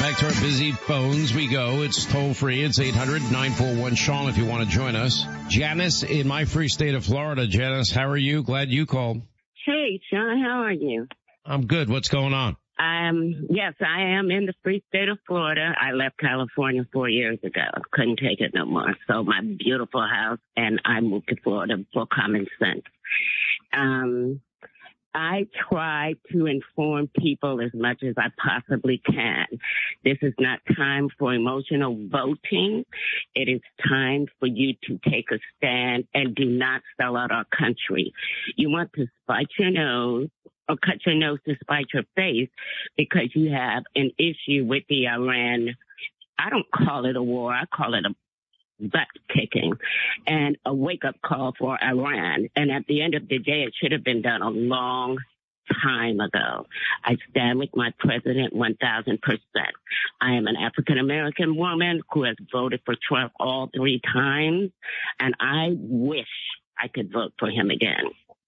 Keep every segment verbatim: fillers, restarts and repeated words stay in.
Back to our busy phones we go. It's toll free. It's eight hundred nine four one Sean if you want to join us. Janice in my free state of Florida. Janice, how are you? Glad you called. Hey, Sean, how are you? I'm good. What's going on? Um, yes, I am in the free state of Florida. I left California four years ago. Couldn't take it no more. Sold my beautiful house and I moved to Florida for common sense. Um, I try to inform people as much as I possibly can. This is not time for emotional voting. It is time for you to take a stand and do not sell out our country. You want to spite your nose or cut your nose to spite your face because you have an issue with the Iran. I don't call it a war. I call it a butt kicking and a wake-up call for Iran. And at the end of the day, it should have been done a long time ago. I stand with my president one thousand percent. I am an African-American woman who has voted for Trump all three times, and I wish I could vote for him again.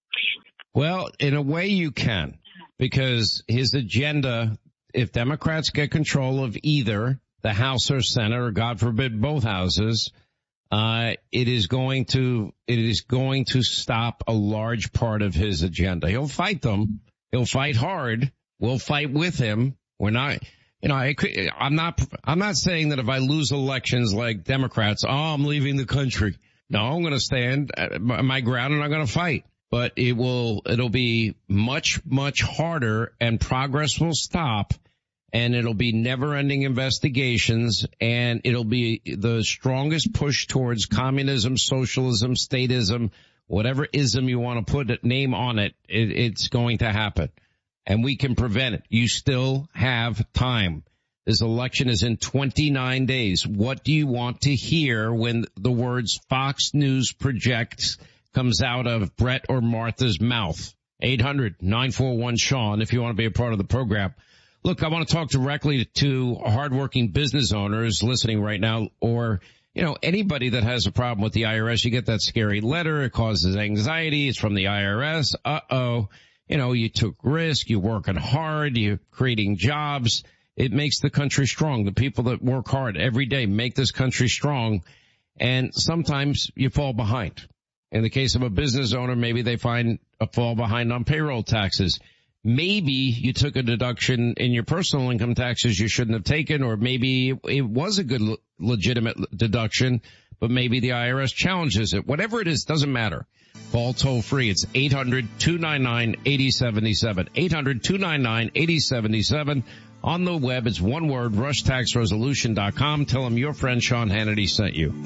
Well, in a way you can, because his agenda, if Democrats get control of either the House or Senate, or God forbid both houses, Uh, it is going to, it is going to stop a large part of his agenda. He'll fight them. He'll fight hard. We'll fight with him. We're not, you know, I, I'm not, I'm not saying that if I lose elections like Democrats, oh, I'm leaving the country. No, I'm going to stand my ground and I'm going to fight. But it will, it'll be much, much harder and progress will stop. And it'll be never-ending investigations, and it'll be the strongest push towards communism, socialism, statism, whatever ism you want to put a name on it, it, it's going to happen. And we can prevent it. You still have time. This election is in twenty-nine days. What do you want to hear when the words Fox News projects comes out of Brett or Martha's mouth? eight hundred nine four one Sean if you want to be a part of the program. Look, I want to talk directly to hardworking business owners listening right now, or, you know, anybody that has a problem with the I R S. You get that scary letter. It causes anxiety. It's from the I R S. Uh-oh. You know, you took risk. You're working hard. You're creating jobs. It makes the country strong. The people that work hard every day make this country strong. And sometimes you fall behind. In the case of a business owner, maybe they find a fall behind on payroll taxes. Maybe you took a deduction in your personal income taxes you shouldn't have taken, or maybe it was a good legitimate deduction, but maybe the I R S challenges it. Whatever it is, doesn't matter. Call toll free. It's eight hundred two nine nine eight oh seven seven. eight hundred two nine nine eight oh seven seven. On the web, it's one word, rush tax resolution dot com. Tell them your friend Sean Hannity sent you.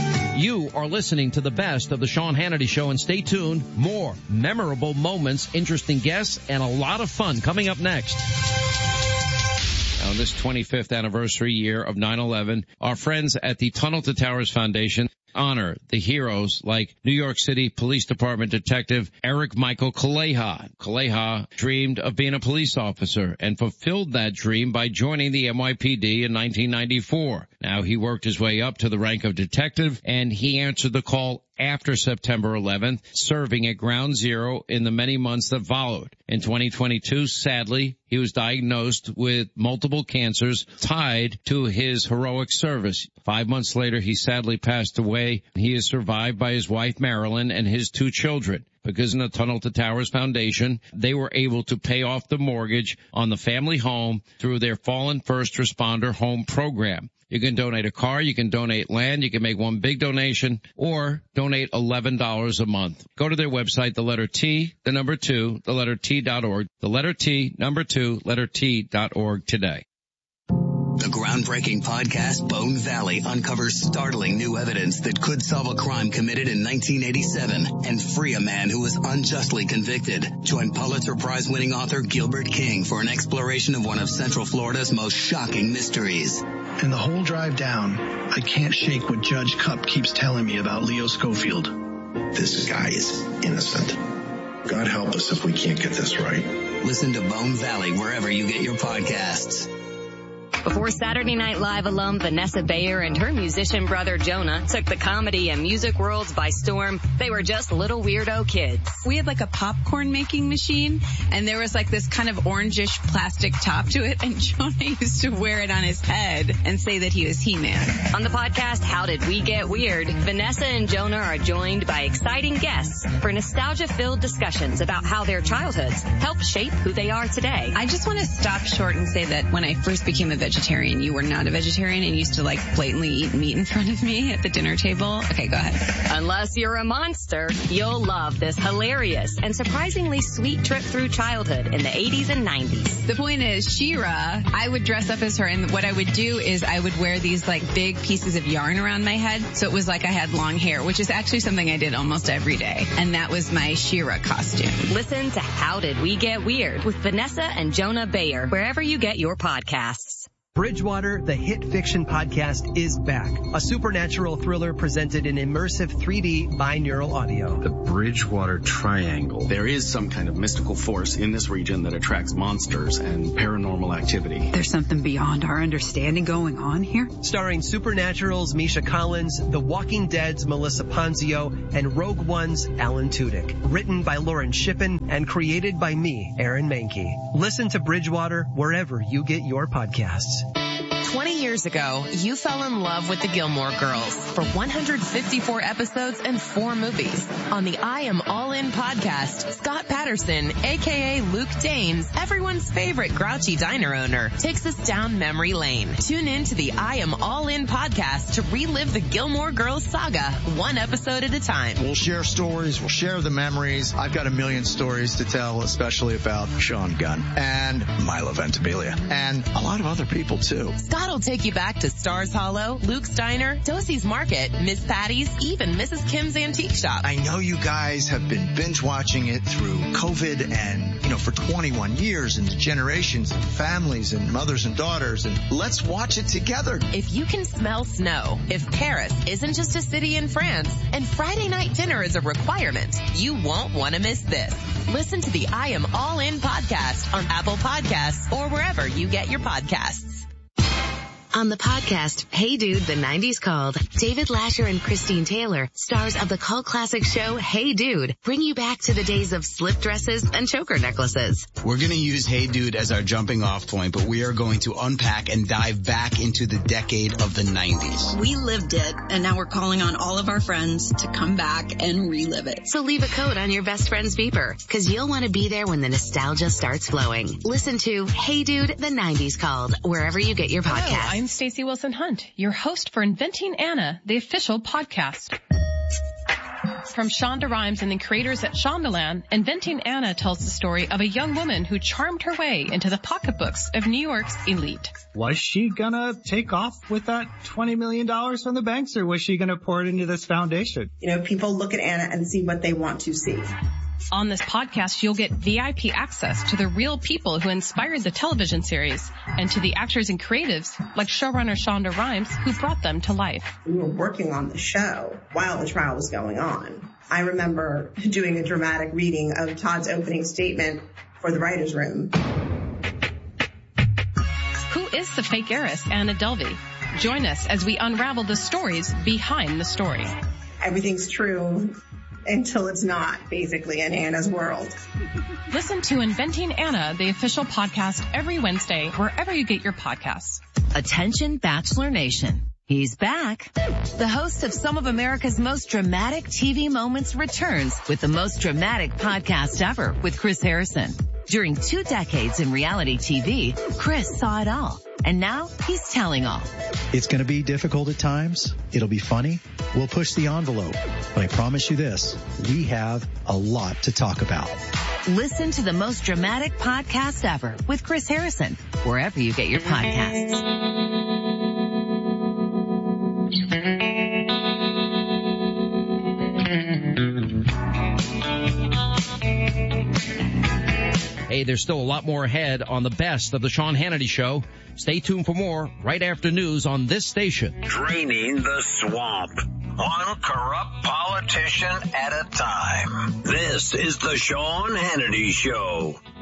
You are listening to the best of the Sean Hannity Show, and stay tuned. More memorable moments, interesting guests, and a lot of fun coming up next. On this twenty-fifth anniversary year of nine eleven, our friends at the Tunnel to Towers Foundation honor the heroes like New York City Police Department Detective Eric Michael Kaleha. Kaleha dreamed of being a police officer and fulfilled that dream by joining the N Y P D in nineteen ninety-four. Now he worked his way up to the rank of detective, and he answered the call after September eleventh, serving at Ground Zero in the many months that followed. In twenty twenty-two, sadly, he was diagnosed with multiple cancers tied to his heroic service. Five months later, he sadly passed away. He is survived by his wife, Marilyn, and his two children. Because in the Tunnel to Towers Foundation, they were able to pay off the mortgage on the family home through their Fallen First Responder Home Program. You can donate a car, you can donate land, you can make one big donation, or donate eleven dollars a month. Go to their website, the letter T, the number two, the letter T dot org, the letter T, number two, letter T dot org today. The groundbreaking podcast Bone Valley uncovers startling new evidence that could solve a crime committed in nineteen eighty-seven and free a man who was unjustly convicted. Join Pulitzer Prize-winning author Gilbert King for an exploration of one of Central Florida's most shocking mysteries. And the whole drive down, I can't shake what Judge Cupp keeps telling me about Leo Schofield. This guy is innocent. God help us if we can't get this right. Listen to Bone Valley wherever you get your podcasts. Before Saturday Night Live alum Vanessa Bayer and her musician brother Jonah took the comedy and music worlds by storm, they were just little weirdo kids. We had like a popcorn making machine, and there was like this kind of orangish plastic top to it, and Jonah used to wear it on his head and say that he was He-Man. On the podcast, How Did We Get Weird? Vanessa and Jonah are joined by exciting guests for nostalgia-filled discussions about how their childhoods helped shape who they are today. I just want to stop short and say that when I first became a vegetarian, you were not a vegetarian and used to like blatantly eat meat in front of me at the dinner table. Okay, go ahead. Unless you're a monster, you'll love this hilarious and surprisingly sweet trip through childhood in the eighties and nineties. The point is, She-Ra, I would dress up as her, and what I would do is I would wear these like big pieces of yarn around my head, so it was like I had long hair, which is actually something I did almost every day, and that was my She-Ra costume. Listen to How Did We Get Weird with Vanessa and Jonah Bayer, wherever you get your podcasts. Bridgewater, the hit fiction podcast, is back. A supernatural thriller presented in immersive three D binaural audio. The Bridgewater Triangle. There is some kind of mystical force in this region that attracts monsters and paranormal activity. There's something beyond our understanding going on here? Starring Supernatural's Misha Collins, The Walking Dead's Melissa Ponzio, and Rogue One's Alan Tudyk. Written by Lauren Shippen and created by me, Aaron Mahnke. Listen to Bridgewater wherever you get your podcasts. twenty years ago, you fell in love with the Gilmore Girls for one hundred fifty-four episodes and four movies. On the I Am All In podcast, Scott Patterson, aka Luke Danes, everyone's favorite grouchy diner owner, takes us down memory lane. Tune in to the I Am All In podcast to relive the Gilmore Girls saga, one episode at a time. We'll share stories, we'll share the memories. I've got a million stories to tell, especially about Sean Gunn and Milo Ventimiglia and a lot of other people too. Scott will take you back to Stars Hollow, Luke's Diner, Dosey's Market, Miss Patty's, even Missus Kim's Antique Shop. I know you guys have been binge watching it through COVID and, you know, for twenty-one years, and generations and families and mothers and daughters, and let's watch it together. If you can smell snow, if Paris isn't just a city in France, and Friday night dinner is a requirement, you won't want to miss this. Listen to the I Am All In podcast on Apple Podcasts or wherever you get your podcasts. On the podcast, Hey Dude, the nineties Called, David Lasher and Christine Taylor, stars of the cult classic show Hey Dude, bring you back to the days of slip dresses and choker necklaces. We're going to use Hey Dude as our jumping off point, but we are going to unpack and dive back into the decade of the nineties. We lived it, and now we're calling on all of our friends to come back and relive it. So leave a code on your best friend's beeper, because you'll want to be there when the nostalgia starts flowing. Listen to Hey Dude, the nineties Called, wherever you get your podcast. Hello, I'm Stacey Wilson Hunt, your host for Inventing Anna, the official podcast. From Shonda Rhimes and the creators at Shondaland, Inventing Anna tells the story of a young woman who charmed her way into the pocketbooks of New York's elite. Was she gonna take off with that twenty million dollars from the banks, or was she gonna pour it into this foundation? You know, people look at Anna and see what they want to see. On this podcast, you'll get V I P access to the real people who inspired the television series and to the actors and creatives like showrunner Shonda Rhimes who brought them to life. We were working on the show while the trial was going on. I remember doing a dramatic reading of Todd's opening statement for the writer's room. Who is the fake heiress, Anna Delvey? Join us as we unravel the stories behind the story. Everything's true until it's not, basically, in Anna's world. Listen to Inventing Anna, the official podcast, every Wednesday, wherever you get your podcasts. Attention Bachelor Nation. He's back. The host of some of America's most dramatic T V moments returns with the most dramatic podcast ever with Chris Harrison. During two decades in reality T V, Chris saw it all. And now he's telling all. It's going to be difficult at times. It'll be funny. We'll push the envelope. But I promise you this, we have a lot to talk about. Listen to the most dramatic podcast ever with Chris Harrison, wherever you get your podcasts. Hey, there's still a lot more ahead on the best of the Sean Hannity Show. Stay tuned for more right after news on this station. Draining the swamp. One corrupt politician at a time. This is the Sean Hannity Show.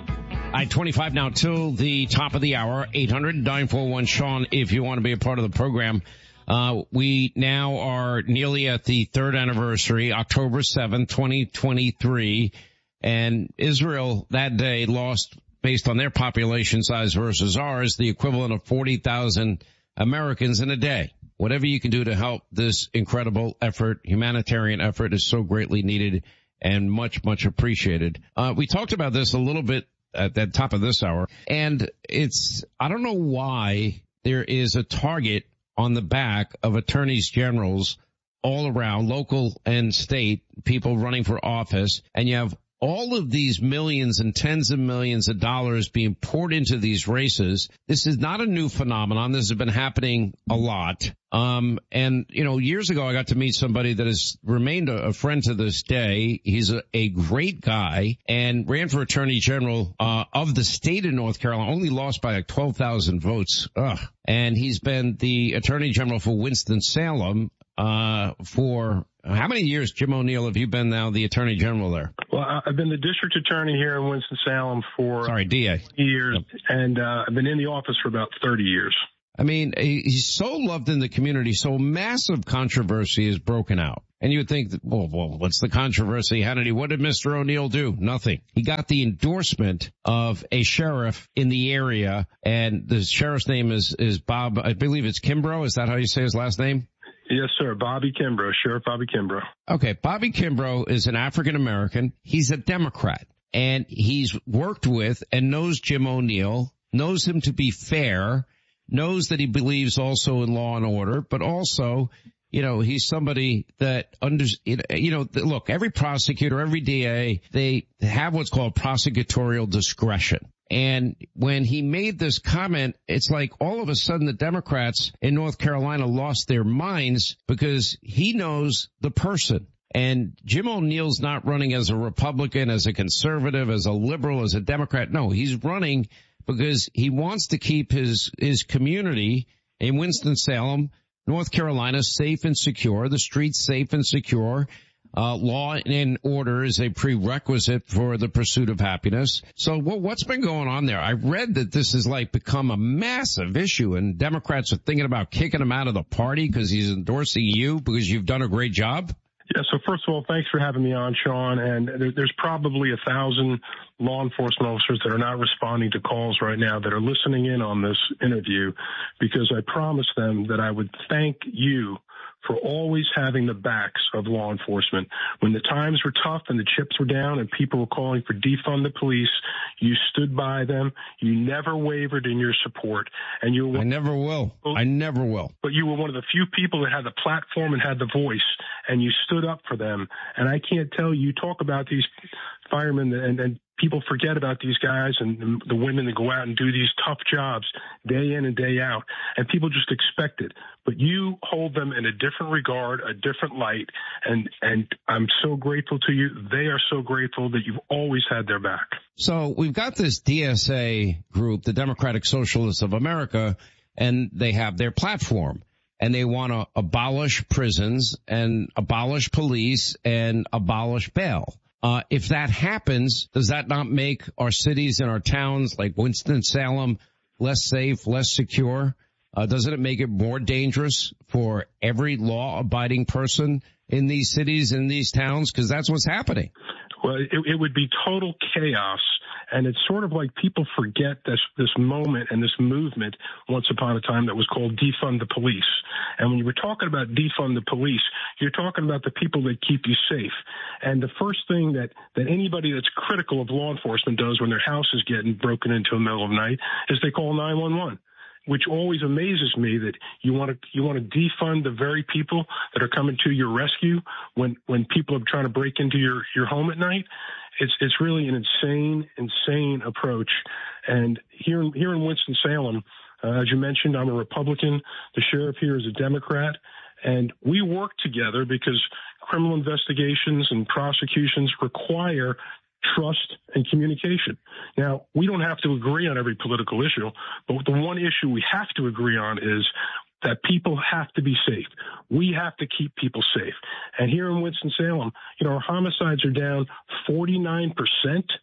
All right, twenty-five now till the top of the hour, eight hundred nine four one Sean if you want to be a part of the program. Uh, we now are nearly at the third anniversary, October seventh, twenty twenty-three, and Israel that day lost, based on their population size versus ours, the equivalent of forty thousand Americans in a day. Whatever you can do to help this incredible effort, humanitarian effort, is so greatly needed and much, much appreciated. Uh, we talked about this a little bit at the top of this hour, and it's, I don't know why there is a target on the back of attorneys generals all around, local and state, people running for office, and you have all of these millions and tens of millions of dollars being poured into these races. This is not a new phenomenon. This has been happening a lot. Um, and, you know, years ago I got to meet somebody that has remained a, a friend to this day. He's a, a great guy and ran for attorney general, uh, of the state of North Carolina, only lost by like twelve thousand votes. Ugh. And he's been the attorney general for Winston-Salem, uh, for how many years, Jim O'Neill, have you been now the attorney general there? Well, I've been the district attorney here in Winston-Salem for Sorry, D A. years, Yep. and uh, I've been in the office for about thirty years. I mean, he's so loved in the community, so massive controversy is broken out. And you would think, that, well, well, what's the controversy? Hannity, what did Mister O'Neill do? Nothing. He got the endorsement of a sheriff in the area, and the sheriff's name is, is Bob, I believe it's Kimbrough. Is that how you say his last name? Yes, sir. Bobby Kimbrough, Sheriff Bobby Kimbrough. Okay, Bobby Kimbrough is an African-American. He's a Democrat, and he's worked with and knows Jim O'Neill, knows him to be fair, knows that he believes also in law and order, but also, you know, he's somebody that under, you know, look, every prosecutor, every D A, they have what's called prosecutorial discretion. And when he made this comment, it's like all of a sudden the Democrats in North Carolina lost their minds because he knows the person. And Jim O'Neill's not running as a Republican, as a conservative, as a liberal, as a Democrat. No, he's running because he wants to keep his, his community in Winston-Salem, North Carolina, safe and secure, the streets safe and secure. Uh, law and order is a prerequisite for the pursuit of happiness. So well, what's been going on there? I read that this has like become a massive issue and Democrats are thinking about kicking him out of the party because he's endorsing you because you've done a great job. Yeah, so first of all, thanks for having me on, Sean. And there, there's probably a thousand law enforcement officers that are not responding to calls right now that are listening in on this interview because I promised them that I would thank you for always having the backs of law enforcement. When the times were tough and the chips were down and people were calling for defund the police, you stood by them. You never wavered in your support. And you were, I never will. I never will. But you were one of the few people that had the platform and had the voice, and you stood up for them. And I can't tell you, you talk about these firemen and, and people forget about these guys and the women that go out and do these tough jobs day in and day out, and people just expect it. But you hold them in a different regard, a different light, and and I'm so grateful to you. They are so grateful that you've always had their back. So we've got this D S A group, the Democratic Socialists of America, and they have their platform. And they want to abolish prisons and abolish police and abolish bail. Uh, if that happens, does that not make our cities and our towns like Winston-Salem less safe, less secure? Uh, doesn't it make it more dangerous for every law-abiding person in these cities and these towns? Because that's what's happening. Well, it, it would be total chaos. And it's sort of like people forget this, this moment and this movement once upon a time that was called defund the police. And when you were talking about defund the police, you're talking about the people that keep you safe. And the first thing that, that anybody that's critical of law enforcement does when their house is getting broken into in the middle of the night is they call nine one one. Which always amazes me that you want to you want to defund the very people that are coming to your rescue when when people are trying to break into your your home at night. It's it's really an insane insane approach. And here in, here in Winston-Salem, uh, as you mentioned, I'm a Republican. The sheriff here is a Democrat, and we work together because criminal investigations and prosecutions require trust and communication. Now, we don't have to agree on every political issue, but the one issue we have to agree on is that people have to be safe. We have to keep people safe. And here in Winston-Salem, you know, our homicides are down forty-nine percent.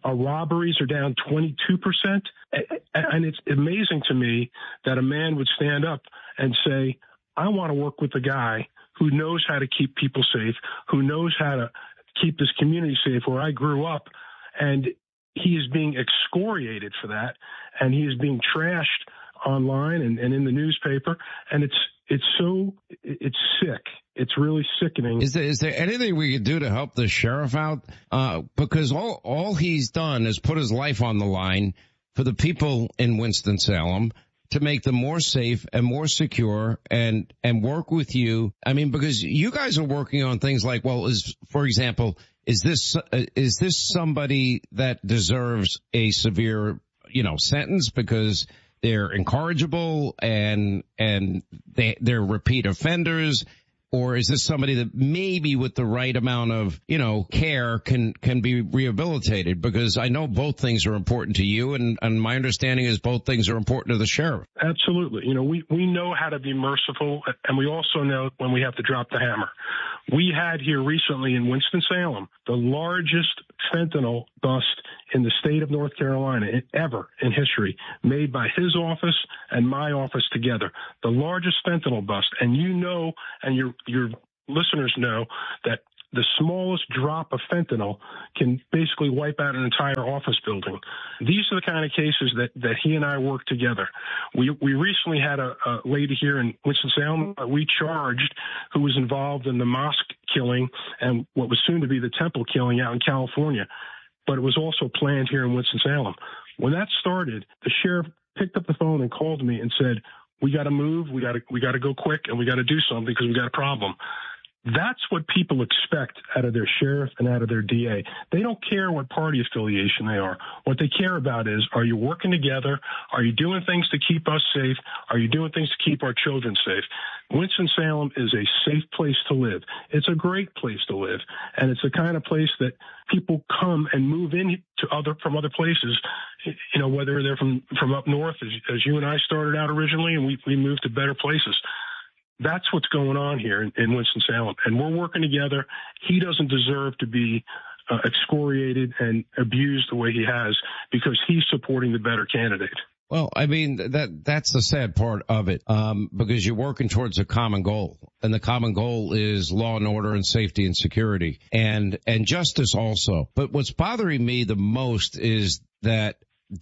Our robberies are down twenty-two percent. And it's amazing to me that a man would stand up and say, I want to work with a guy who knows how to keep people safe, who knows how to keep this community safe where I grew up. And he is being excoriated for that. And he is being trashed online and, and in the newspaper. And it's, it's so, it's sick. It's really sickening. Is there, is there anything we could do to help the sheriff out? Uh, because all, all he's done is put his life on the line for the people in Winston-Salem to make them more safe and more secure and, and work with you. I mean, because you guys are working on things like, well, is, for example, is this, uh, is this somebody that deserves a severe, you know, sentence because they're incorrigible and, and they, they're repeat offenders? Or is this somebody that maybe with the right amount of, you know, care can, can be rehabilitated? Because I know both things are important to you, and, and my understanding is both things are important to the sheriff. Absolutely. You know, we, we know how to be merciful, and we also know when we have to drop the hammer. We had here recently in Winston-Salem the largest fentanyl bust in the state of North Carolina ever in history, made by his office and my office together. The largest fentanyl bust. And you know, and your your listeners know, that the smallest drop of fentanyl can basically wipe out an entire office building. These are the kind of cases that, that he and I work together. We we recently had a, a lady here in Winston-Salem uh, we charged who was involved in the mosque killing and what was soon to be the temple killing out in California. But it was also planned here in Winston-Salem. When that started, the sheriff picked up the phone and called me and said, we got to move, we got to we got to go quick, and we got to do something because we got a problem. That's what people expect out of their sheriff and out of their D A. They don't care what party affiliation they are. What they care about is, are you working together? Are you doing things to keep us safe? Are you doing things to keep our children safe? Winston-Salem is a safe place to live. It's a great place to live. And it's the kind of place that people come and move in to other, from other places, you know, whether they're from, from up north, as, as you and I started out originally, and we, we moved to better places. That's what's going on here in, in Winston-Salem, and we're working together. He doesn't deserve to be uh, excoriated and abused the way he has because he's supporting the better candidate. Well, I mean, that that's the sad part of it, um, because you're working towards a common goal, and the common goal is law and order and safety and security and and justice also. But what's bothering me the most is that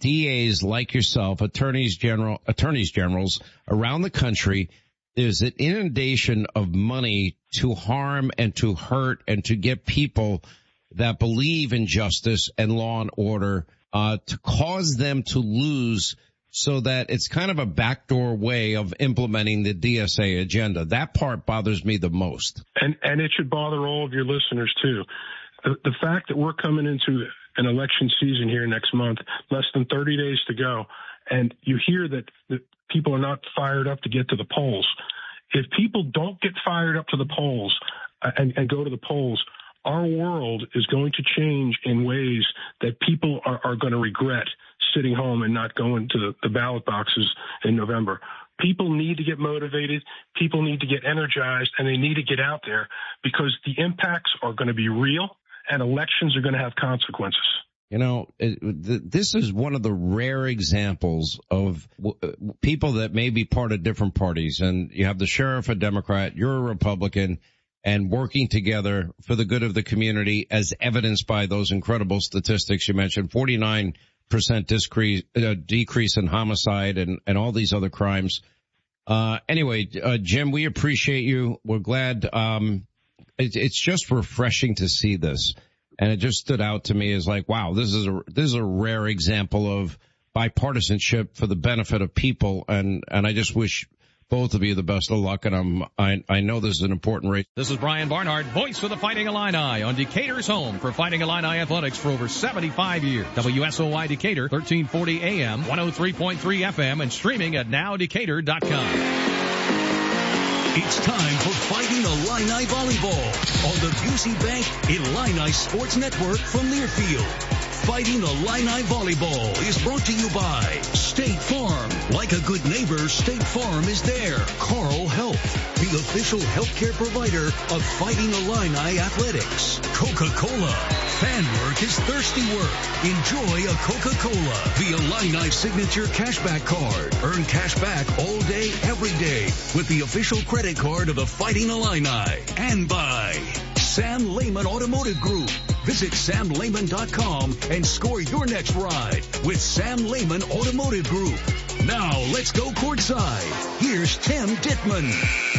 D As like yourself, attorneys general, attorneys generals around the country, there's an inundation of money to harm and to hurt and to get people that believe in justice and law and order, uh, to cause them to lose, so that it's kind of a backdoor way of implementing the D S A agenda. That part bothers me the most. And, and it should bother all of your listeners too. The, the fact that we're coming into an election season here next month, less than thirty days to go, and you hear that the people are not fired up to get to the polls. If people don't get fired up to the polls uh, and, and go to the polls, our world is going to change in ways that people are, are going to regret sitting home and not going to the, the ballot boxes in November. People need to get motivated. People need to get energized, and they need to get out there because the impacts are going to be real and elections are going to have consequences. You know, it, this is one of the rare examples of w- people that may be part of different parties. And you have the sheriff, a Democrat, you're a Republican, and working together for the good of the community, as evidenced by those incredible statistics you mentioned, forty-nine percent decrease, uh, decrease in homicide and, and all these other crimes. Uh, anyway, uh, Jim, we appreciate you. We're glad. Um, it, it's just refreshing to see this. And it just stood out to me as like, wow, this is a, this is a rare example of bipartisanship for the benefit of people. And, and I just wish both of you the best of luck. And I'm, I, I know this is an important race. This is Brian Barnhart, voice of the Fighting Illini on Decatur's home for Fighting Illini athletics for over seventy-five years. W S O Y Decatur, thirteen forty A M, one oh three point three F M, and streaming at now decatur dot com. It's time for Fighting Illini Volleyball on the Busey Bank Illini Sports Network from Learfield. Fighting Illini Volleyball is brought to you by State Farm. Like a good neighbor, State Farm is there. Carl Health, the official healthcare provider of Fighting Illini Athletics. Coca-Cola. Fan work is thirsty work. Enjoy a Coca-Cola. The Illini Signature Cashback Card. Earn cash back all day, every day with the official credit card of the Fighting Illini. And by Sam Lehman Automotive Group. Visit sam lehman dot com and score your next ride with Sam Lehman Automotive Group. Now let's go courtside. Here's Tim Dittman.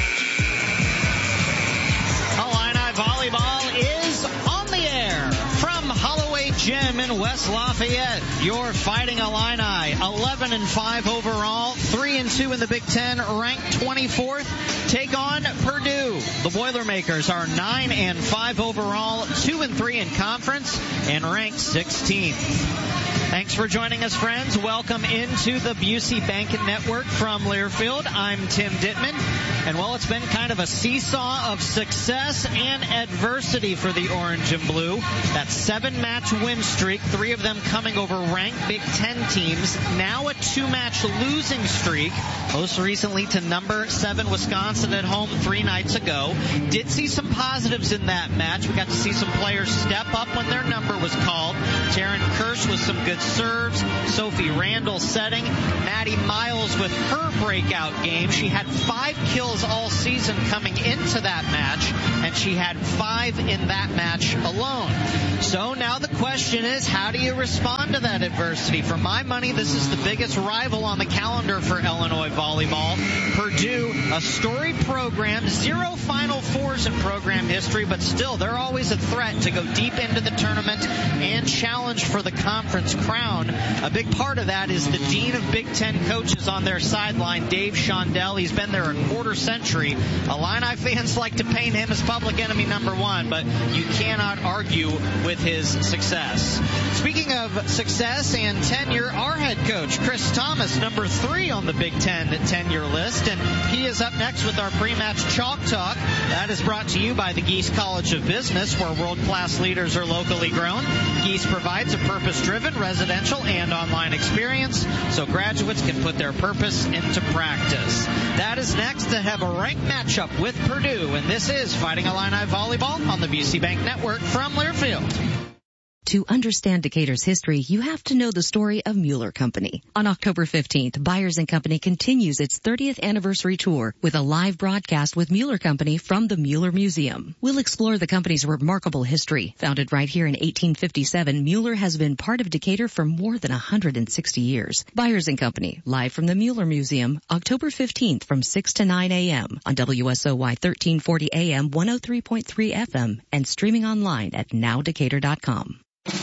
Illini Volleyball is on the air from Holloway Gym in West Lafayette. Your Fighting Illini, eleven and five overall, three and two in the Big Ten, ranked twenty-fourth. Take on Purdue. The Boilermakers are nine and five overall, two and three in conference, and ranked sixteenth. Thanks for joining us, friends. Welcome into the Busey Bank Network from Learfield. I'm Tim Dittman. And, well, it's been kind of a seesaw of success and adversity for the Orange and Blue. That seven-match win streak, three of them coming over ranked Big Ten teams. Now a two-match losing streak, most recently to number seven Wisconsin at home three nights ago. Did see some positives in that match. We got to see some players step up when their number was called. Taryn Kirsch with some good serves. Sophie Randall setting. Maddie Miles with her breakout game. She had five kills all season coming into that match, and she had five in that match alone. So now the question is, how do you respond to that adversity? For my money, this is the biggest rival on the calendar for Illinois volleyball. Purdue, a storied program, zero Final Fours in program history, but still, they're always a threat to go deep into the tournament and challenge for the conference crown. A big part of that is the Dean of Big Ten coaches on their sideline, Dave Shondell. He's been there a quarter century. Illini fans like to paint him as public enemy number one, but you cannot argue with his success. Speaking of success and tenure, our head coach, Chris Thomas, number three on the Big Ten tenure list, and he is up next with our pre-match Chalk Talk. That is brought to you by the Geese College of Business, where world-class leaders are locally grown. Geese provides a purpose-driven residential and online experience so graduates can put their purpose into practice. That is next to have a ranked matchup with Purdue, and this is Fighting Illini Volleyball on the Busey Bank Network from Learfield. To understand Decatur's history, you have to know the story of Mueller Company. On October fifteenth, Byers and Company continues its thirtieth anniversary tour with a live broadcast with Mueller Company from the Mueller Museum. We'll explore the company's remarkable history. Founded right here in eighteen fifty-seven, Mueller has been part of Decatur for more than one hundred sixty years. Byers and Company, live from the Mueller Museum, October fifteenth from six to nine a.m. on W S O Y thirteen forty A M, one oh three point three F M, and streaming online at now decatur dot com.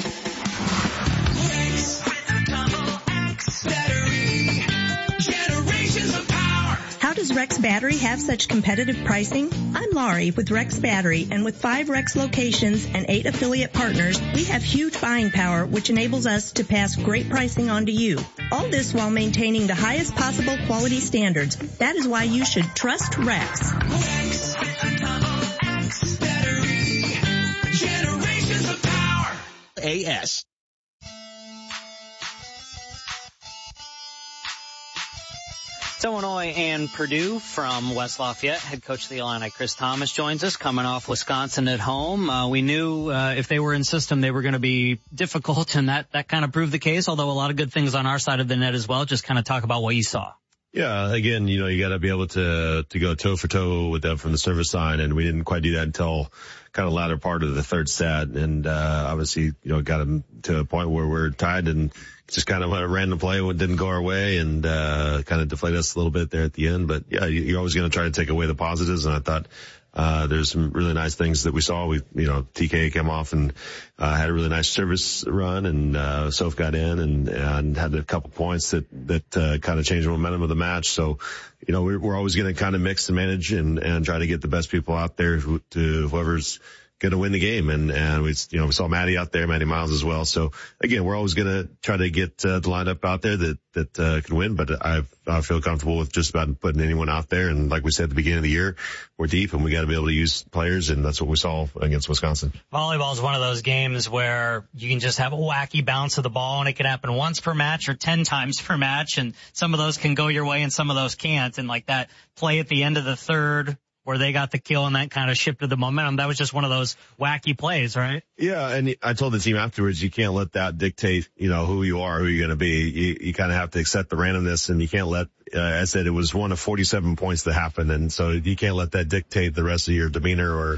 How does Rex Battery have such competitive pricing? I'm Laurie with Rex Battery, and with five Rex locations and eight affiliate partners, we have huge buying power, which enables us to pass great pricing on to you. All this while maintaining the highest possible quality standards. That is why you should trust Rex. Rex X Battery, generations of power. A S. Illinois and Purdue from West Lafayette. Head coach of the Illini, Chris Thomas, joins us, coming off Wisconsin at home. Uh, we knew uh, if they were in system, they were going to be difficult, and that, that kind of proved the case, although a lot of good things on our side of the net as well. Just kind of talk about what you saw. Yeah, again, you know, you got to be able to to go toe for toe with them from the service line, and we didn't quite do that until kind of latter part of the third set, and uh obviously, you know, got them to a point where we're tied and just kind of a random play what didn't go our way and uh kind of deflated us a little bit there at the end. But yeah, you're always going to try to take away the positives, and I thought Uh, there's some really nice things that we saw. We, you know, T K came off and, uh, had a really nice service run, and, uh, Soph got in and, and had a couple points that, that, uh, kind of changed the momentum of the match. So, you know, we're, we're always going to kind of mix and manage and, and try to get the best people out there who, to whoever's going to win the game. And, and we, you know, we saw Matty out there, Matty Miles as well. So again, we're always going to try to get uh, the lineup out there that, that, uh, can win, but I've, I feel comfortable with just about putting anyone out there. And like we said at the beginning of the year, we're deep and we got to be able to use players. And that's what we saw against Wisconsin. Volleyball is one of those games where you can just have a wacky bounce of the ball and it can happen once per match or ten times per match. And some of those can go your way and some of those can't. And like that play at the end of the third, where they got the kill and that kind of shifted the momentum. That was just one of those wacky plays, right? Yeah, and I told the team afterwards, you can't let that dictate, you know, who you are, who you're going to be. You, you kind of have to accept the randomness, and you can't let, uh, I said it was one of forty-seven points that happened, and so you can't let that dictate the rest of your demeanor or,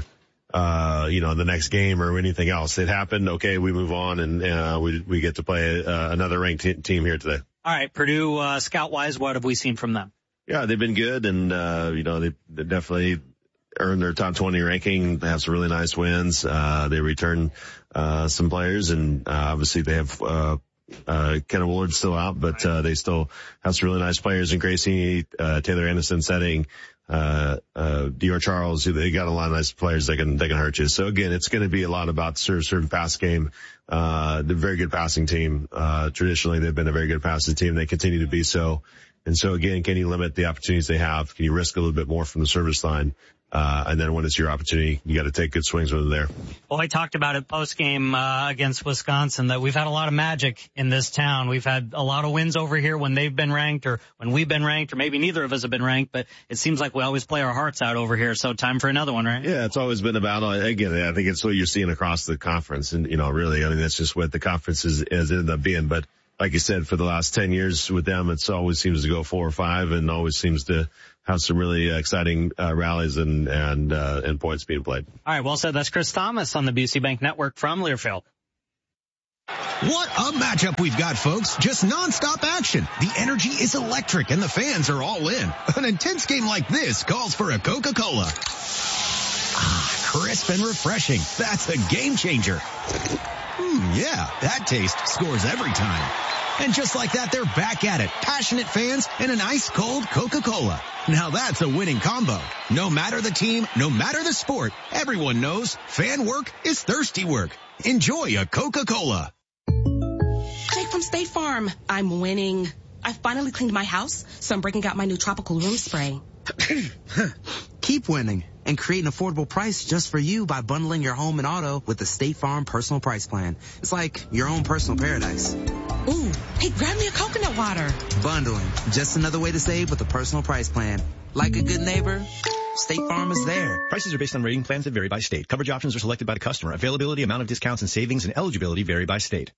uh, you know, the next game or anything else. It happened, okay, we move on, and uh, we we get to play uh, another ranked t- team here today. All right, Purdue, uh, scout-wise, what have we seen from them? Yeah, they've been good, and, uh, you know, they, they definitely earned their top twenty ranking. They have some really nice wins. Uh, they return, uh, some players, and, uh, obviously they have, uh, uh, Kenna Woolard still out, but, uh, they still have some really nice players in Gracie, uh, Taylor Anderson setting, uh, uh, Dior Charles. They got a lot of nice players that can, that can hurt you. So again, it's going to be a lot about serve, serve, pass game. Uh, they're a very good passing team. Uh, traditionally they've been a very good passing team. They continue to be so. And so again, can you limit the opportunities they have? Can you risk a little bit more from the service line? Uh, and then when it's your opportunity, you got to take good swings when they're there. Well, I talked about it post game, uh, against Wisconsin that we've had a lot of magic in this town. We've had a lot of wins over here when they've been ranked or when we've been ranked, or maybe neither of us have been ranked, but it seems like we always play our hearts out over here. So time for another one, right? Yeah, it's always been about, again, I think it's what you're seeing across the conference. And, you know, really, I mean, that's just what the conference is, has ended up being. But like you said, for the last ten years with them, it's always seems to go four or five and always seems to have some really exciting uh, rallies and and uh, and points being played. All right, well said. That's Chris Thomas on the B C Bank Network from Learfield. What a matchup we've got, folks. Just nonstop action. The energy is electric and the fans are all in. An intense game like this calls for a Coca-Cola. Ah, crisp and refreshing. That's a game changer. Hmm, yeah, that taste scores every time. And just like that, they're back at it. Passionate fans and an ice-cold Coca-Cola. Now that's a winning combo. No matter the team, no matter the sport, everyone knows fan work is thirsty work. Enjoy a Coca-Cola. Jake from State Farm. I'm winning. I finally cleaned my house, so I'm breaking out my new tropical room spray. Keep winning and create an affordable price just for you by bundling your home and auto with the State Farm Personal Price Plan. It's like your own personal paradise. Ooh, hey, grab me a coconut water. Bundling, just another way to save with a personal price plan. Like a good neighbor, State Farm is there. Prices are based on rating plans that vary by state. Coverage options are selected by the customer. Availability, amount of discounts, and savings and eligibility vary by state.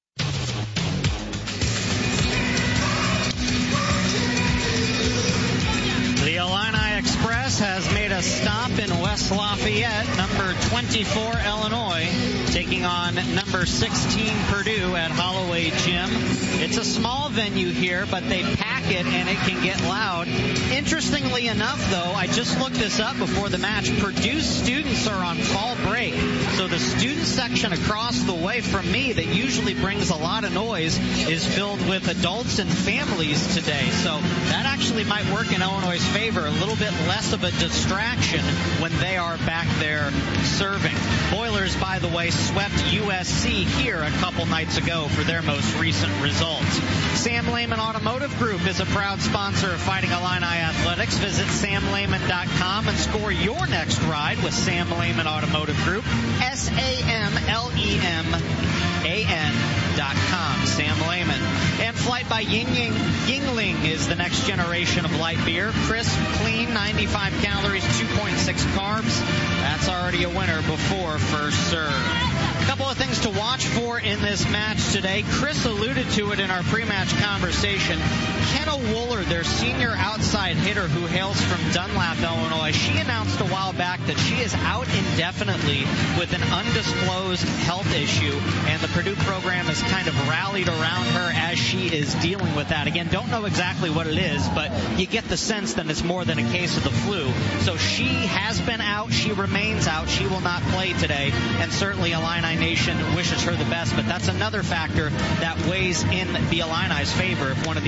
The Illini Express has made a stop in West Lafayette. Number twenty-four, Illinois, taking on number sixteen, Purdue at Holloway Gym. It's a small venue here, but they pack it and it can get loud. Interestingly enough, though, I just looked this up before the match. Purdue students are on fall break. So the student section across the way from me that usually brings a lot of noise is filled with adults and families today. So that actually might work in Illinois' favor. A little bit less of a distraction when they are back there serving. Boilers, by the way, swept U S C here a couple nights ago for their most recent results. Sam Lehman Automotive Group is a proud sponsor of Fighting Illini Athletics. Visit sam lehman dot com and score your next ride with Sam Lehman Automotive Group. S A M L E M A N dot com. Sam Lehman. And Flight by Ying Ying. Yingling is the next generation of light beer. Crisp, clean, ninety-five calories, two point six carbs. That's already a winner before first serve. A couple of things to watch for in this match today. Chris alluded to it in our pre-match conversation. Kenna Woolard, their senior outside hitter who hails from Dunlap, Illinois, she announced a while back that she is out indefinitely with an undisclosed health issue, and the Purdue program has kind of rallied around her as she is dealing with that. Again, don't know exactly what it is, but you get the sense that it's more than a case of the flu. So she has been out. She remains out. She will not play today, and certainly Illini Nation wishes her the best, but that's another factor that weighs in the Illini's favor. If one of the better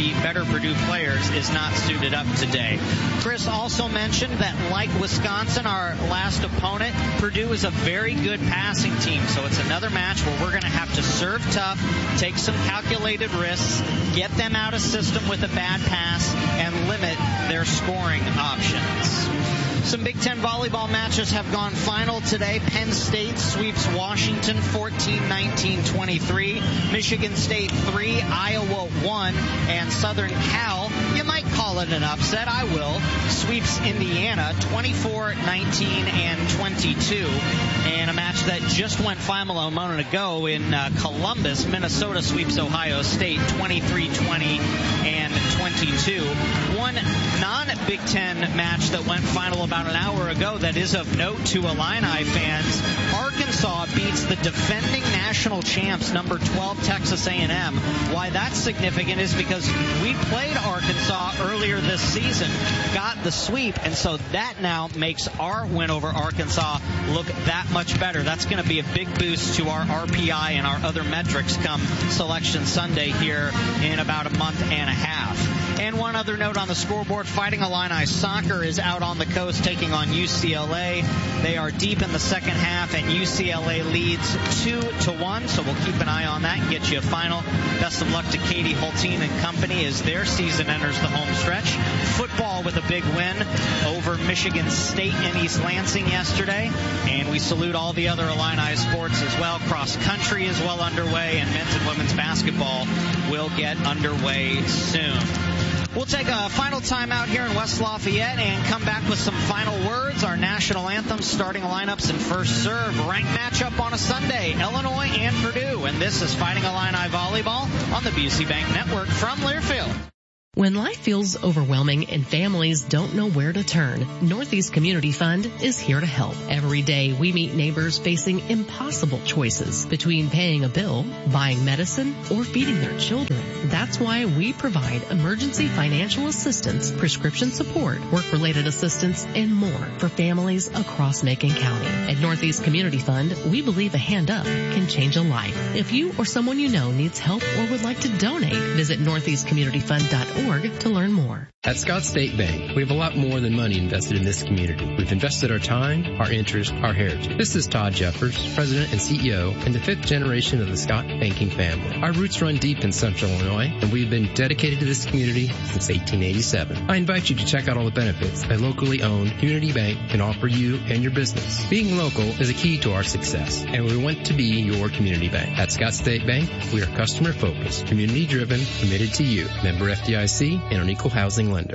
Purdue players is not suited up today. Chris also mentioned that, like Wisconsin, our last opponent, Purdue is a very good passing team. So it's another match where we're going to have to serve tough, take some calculated risks, get them out of system with a bad pass, and limit their scoring options. Some Big Ten volleyball matches have gone final today. Penn State sweeps Washington fourteen nineteen twenty-three. Michigan State three, Iowa one, and Southern Cal, you might call it an upset, I will, sweeps Indiana twenty-four nineteen and twenty-two. And a match that just went final a moment ago in uh, Columbus, Minnesota sweeps Ohio State twenty-three twenty and twenty-two. One non-Big Ten match that went final about an hour ago that is of note to Illini fans. Arkansas beats the defending national champs, number twelve Texas A and M. Why that's significant is because we played Arkansas earlier this season, got the sweep, and so that now makes our win over Arkansas look that much better. That's going to be a big boost to our R P I and our other metrics come Selection Sunday here in about a month and a half. And one other note on the scoreboard, Fighting Illini Soccer is out on the coast taking on U C L A. They are deep in the second half, and U C L A leads two to one, so we'll keep an eye on that and get you a final. Best of luck to Katie Hulteen and company as their season enters the home stretch. Football with a big win over Michigan State in East Lansing yesterday, and we salute all the other Illini sports as well. Cross country is well underway, and men's and women's basketball will get underway soon. We'll take a final time out here in West Lafayette and come back with some final words. Our national anthem, starting lineups, and first serve. Ranked matchup on a Sunday, Illinois and Purdue. And this is Fighting Illini Volleyball on the Busey Bank Network from Learfield. When life feels overwhelming and families don't know where to turn, Northeast Community Fund is here to help. Every day we meet neighbors facing impossible choices between paying a bill, buying medicine, or feeding their children. That's why we provide emergency financial assistance, prescription support, work-related assistance, and more for families across Macon County. At Northeast Community Fund, we believe a hand up can change a life. If you or someone you know needs help or would like to donate, visit northeast community fund dot org to learn more. At Scott State Bank, we have a lot more than money invested in this community. We've invested our time, our interest, our heritage. This is Todd Jeffers, President and C E O, and the fifth generation of the Scott banking family. Our roots run deep in Central Illinois, and we've been dedicated to this community since eighteen eighty-seven. I invite you to check out all the benefits a locally owned community bank can offer you and your business. Being local is a key to our success, and we want to be your community bank. At Scott State Bank, we are customer focused, community driven, committed to you. Member F D I C and an equal housing lender.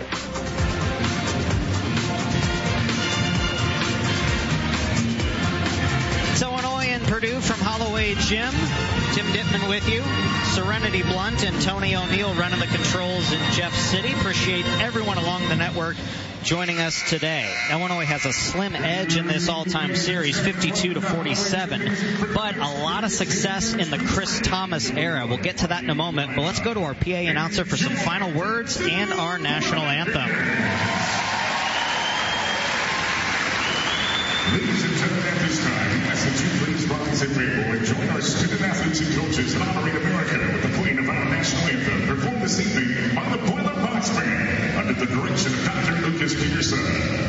It's Illinois and Purdue from Holloway Gym. Tim Dittman with you. Serenity Blunt and Tony O'Neill running the controls in Jeff City. Appreciate everyone along the network joining us today. Illinois has a slim edge in this all-time series, fifty-two to forty-seven, but a lot of success in the Chris Thomas era. We'll get to that in a moment, but let's go to our P A announcer for some final words and our national anthem. Ladies and gentlemen, at this time, as the two greatest Rockies and Red will join our student athletes and coaches in honoring America with the playing of our national anthem performed this evening by the Boiler Box Band under the direction of Doctor Lucas Peterson.